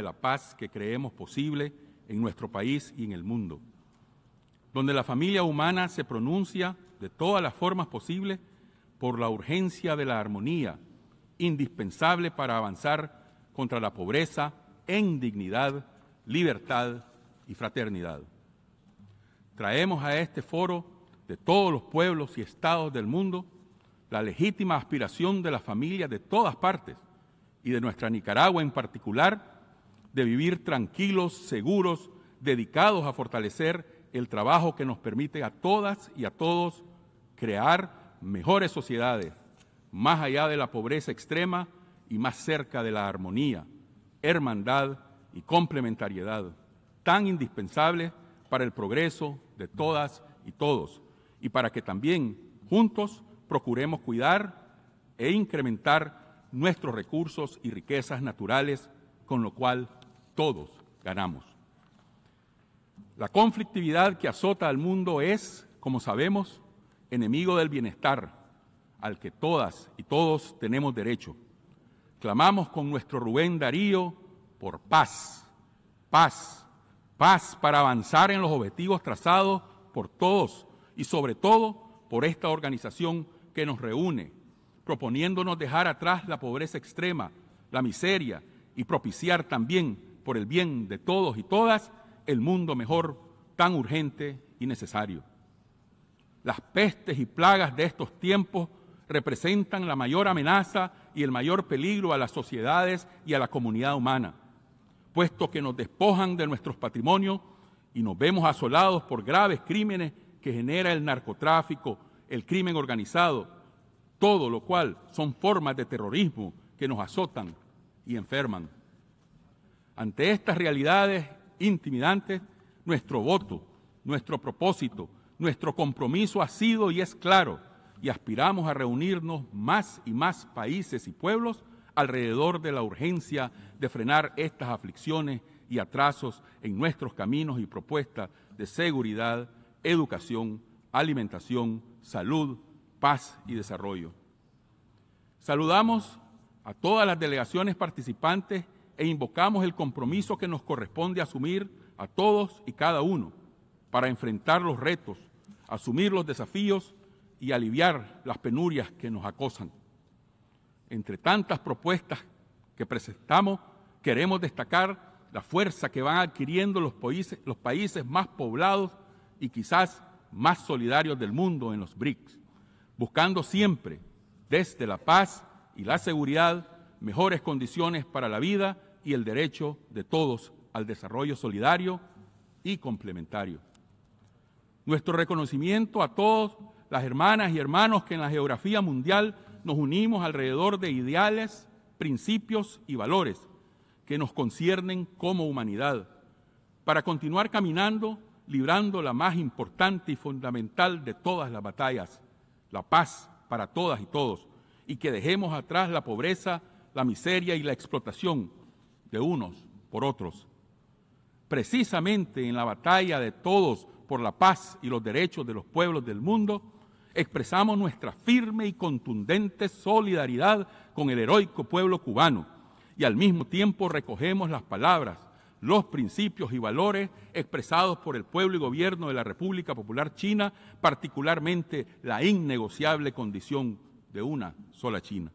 la paz que creemos posible en nuestro país y en el mundo, donde la familia humana se pronuncia de todas las formas posibles por la urgencia de la armonía, indispensable para avanzar contra la pobreza en dignidad, libertad y fraternidad. Traemos a este foro de todos los pueblos y estados del mundo la legítima aspiración de las familias de todas partes y de nuestra Nicaragua en particular, de vivir tranquilos, seguros, dedicados a fortalecer el trabajo que nos permite a todas y a todos crear mejores sociedades, más allá de la pobreza extrema y más cerca de la armonía, hermandad y complementariedad, tan indispensables para el progreso de todas y todos, y para que también juntos procuremos cuidar e incrementar nuestros recursos y riquezas naturales, con lo cual todos ganamos. La conflictividad que azota al mundo es, como sabemos, enemigo del bienestar, al que todas y todos tenemos derecho. Clamamos con nuestro Rubén Darío por paz, paz, paz para avanzar en los objetivos trazados por todos y sobre todo por esta organización que nos reúne, proponiéndonos dejar atrás la pobreza extrema, la miseria y propiciar también, por el bien de todos y todas, el mundo mejor, tan urgente y necesario. Las pestes y plagas de estos tiempos representan la mayor amenaza y el mayor peligro a las sociedades y a la comunidad humana, puesto que nos despojan de nuestros patrimonios y nos vemos asolados por graves crímenes que genera el narcotráfico, el crimen organizado, todo lo cual son formas de terrorismo que nos azotan y enferman. Ante estas realidades intimidantes, nuestro voto, nuestro propósito, nuestro compromiso ha sido y es claro, y aspiramos a reunirnos más y más países y pueblos alrededor de la urgencia de frenar estas aflicciones y atrasos en nuestros caminos y propuestas de seguridad, educación, alimentación, salud, paz y desarrollo. Saludamos a todas las delegaciones participantes e invocamos el compromiso que nos corresponde asumir a todos y cada uno para enfrentar los retos, asumir los desafíos y aliviar las penurias que nos acosan. Entre tantas propuestas que presentamos, queremos destacar la fuerza que van adquiriendo los países más poblados y quizás más solidarios del mundo en los BRICS, buscando siempre, desde la paz y la seguridad, mejores condiciones para la vida y el derecho de todos al desarrollo solidario y complementario. Nuestro reconocimiento a todas las hermanas y hermanos que en la geografía mundial nos unimos alrededor de ideales, principios y valores que nos conciernen como humanidad, para continuar caminando, librando la más importante y fundamental de todas las batallas, la paz para todas y todos, y que dejemos atrás la pobreza, la miseria y la explotación de unos por otros. Precisamente en la batalla de todos por la paz y los derechos de los pueblos del mundo, expresamos nuestra firme y contundente solidaridad con el heroico pueblo cubano y al mismo tiempo recogemos las palabras, los principios y valores expresados por el pueblo y gobierno de la República Popular China, particularmente la innegociable condición de una sola China.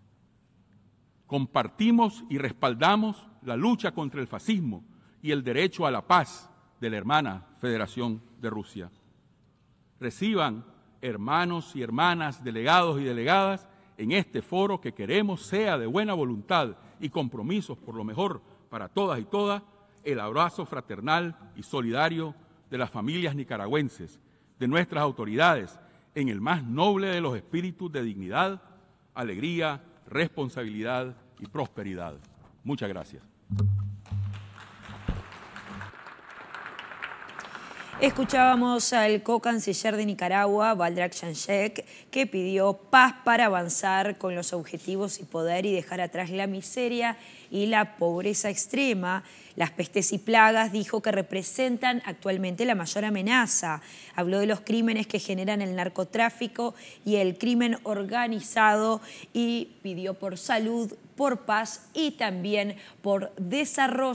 Compartimos y respaldamos la lucha contra el fascismo y el derecho a la paz de la hermana Federación de Rusia. Reciban, hermanos y hermanas, delegados y delegadas, en este foro que queremos sea de buena voluntad y compromisos por lo mejor para todas y todas, el abrazo fraternal y solidario de las familias nicaragüenses, de nuestras autoridades, en el más noble de los espíritus de dignidad, alegría, responsabilidad y prosperidad. Muchas gracias. Escuchábamos al co-canciller de Nicaragua, Baldrak Janšek, que pidió paz para avanzar con los objetivos y poder y dejar atrás la miseria y la pobreza extrema. Las pestes y plagas dijo que representan actualmente la mayor amenaza. Habló de los crímenes que generan el narcotráfico y el crimen organizado y pidió por salud, por paz y también por desarrollo.